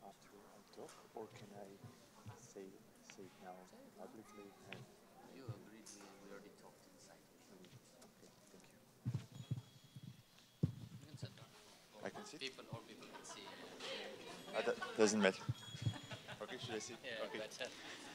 after I talk, or can I say say it now publicly? And You agreed, we already talked inside. okay, thank you. You can sit down. I can sit. People can see. That doesn't matter. Okay, should I sit? Yeah, Okay. better.